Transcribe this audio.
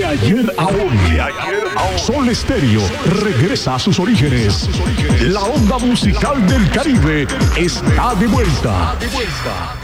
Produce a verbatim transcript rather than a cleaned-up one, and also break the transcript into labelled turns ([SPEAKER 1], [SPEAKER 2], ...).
[SPEAKER 1] De ayer a hoy, Sol Estéreo regresa a sus orígenes. La onda musical del Caribe está de vuelta.